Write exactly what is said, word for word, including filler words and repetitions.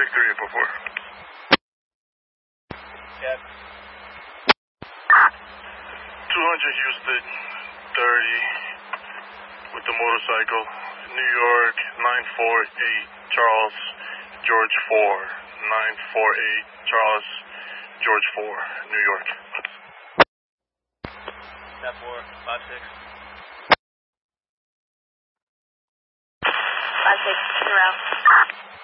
six three eight four four. Yeah. two hundred Houston, thirty, with the motorcycle. New York, nine four eight, Charles, George four. nine four eight, Charles, George four, New York. That four, five six. five six, you're out.